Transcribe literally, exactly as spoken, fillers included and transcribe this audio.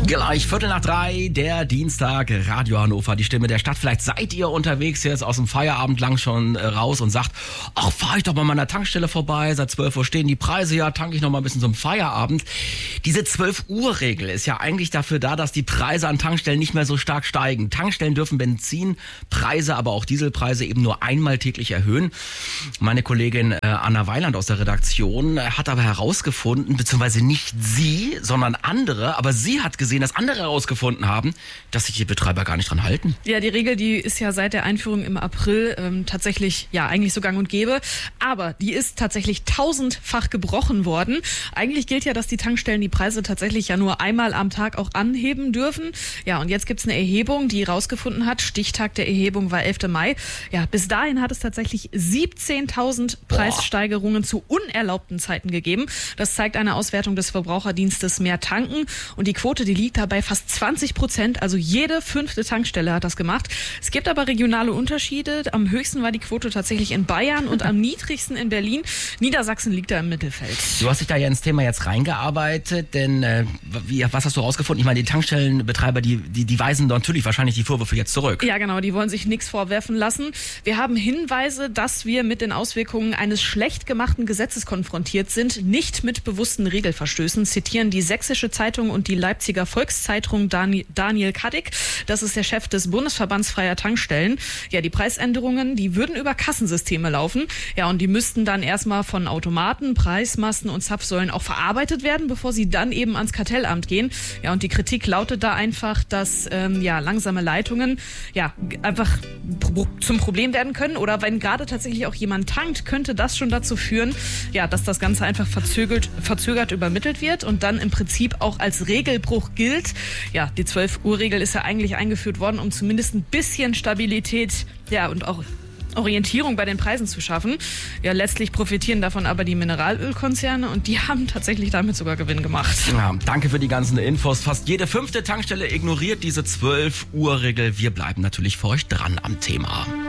Gleich Viertel nach drei, der Dienstag, Radio Hannover, die Stimme der Stadt. Vielleicht seid ihr unterwegs jetzt aus dem Feierabend lang schon äh, raus und sagt, ach, fahr ich doch mal an meiner Tankstelle vorbei, seit zwölf Uhr stehen die Preise, ja, tanke ich noch mal ein bisschen zum Feierabend. Diese zwölf Uhr Regel ist ja eigentlich dafür da, dass die Preise an Tankstellen nicht mehr so stark steigen. Tankstellen dürfen Benzinpreise, aber auch Dieselpreise eben nur einmal täglich erhöhen. Meine Kollegin äh, Anna Weiland aus der Redaktion äh, hat aber herausgefunden, beziehungsweise nicht sie, sondern andere, aber sie hat gesehen, dass andere herausgefunden haben, dass sich die Betreiber gar nicht dran halten. Ja, die Regel, die ist ja seit der Einführung im April ähm, tatsächlich ja eigentlich so gang und gäbe. Aber die ist tatsächlich tausendfach gebrochen worden. Eigentlich gilt ja, dass die Tankstellen die Preise tatsächlich ja nur einmal am Tag auch anheben dürfen. Ja, und jetzt gibt es eine Erhebung, die herausgefunden hat. Stichtag der Erhebung war elfter Mai. Ja, bis dahin hat es tatsächlich siebzehntausend Preissteigerungen zu unerlaubten Zeiten gegeben. Das zeigt eine Auswertung des Verbraucherdienstes Mehr Tanken. Und die Quote, die liegt dabei fast zwanzig Prozent, also jede fünfte Tankstelle hat das gemacht. Es gibt aber regionale Unterschiede. Am höchsten war die Quote tatsächlich in Bayern und am niedrigsten in Berlin. Niedersachsen liegt da im Mittelfeld. Du hast dich da ja ins Thema jetzt reingearbeitet, denn äh, wie, was hast du rausgefunden? Ich meine, die Tankstellenbetreiber, die, die, die weisen natürlich wahrscheinlich die Vorwürfe jetzt zurück. Ja, genau, die wollen sich nichts vorwerfen lassen. Wir haben Hinweise, dass wir mit den Auswirkungen eines schlecht gemachten Gesetzes konfrontiert sind, nicht mit bewussten Regelverstößen, zitieren die Sächsische Zeitung und die Leipziger Volkszeitung Daniel Kaddick. Das ist der Chef des Bundesverbands freier Tankstellen. Ja, die Preisänderungen, die würden über Kassensysteme laufen. Ja, und die müssten dann erstmal von Automaten, Preismasten und Zapfsäulen auch verarbeitet werden, bevor sie dann eben ans Kartellamt gehen. Ja, und die Kritik lautet da einfach, dass ähm, ja langsame Leitungen ja einfach pro- zum Problem werden können. Oder wenn gerade tatsächlich auch jemand tankt, könnte das schon dazu führen, ja, dass das Ganze einfach verzögert, verzögert übermittelt wird und dann im Prinzip auch als Regelbruch gilt. Ja, die zwölf Uhr Regel ist ja eigentlich eingeführt worden, um zumindest ein bisschen Stabilität, ja, und auch Orientierung bei den Preisen zu schaffen. Ja, letztlich profitieren davon aber die Mineralölkonzerne und die haben tatsächlich damit sogar Gewinn gemacht. Ja, danke für die ganzen Infos. Fast jede fünfte Tankstelle ignoriert diese zwölf Uhr Regel. Wir bleiben natürlich für euch dran am Thema.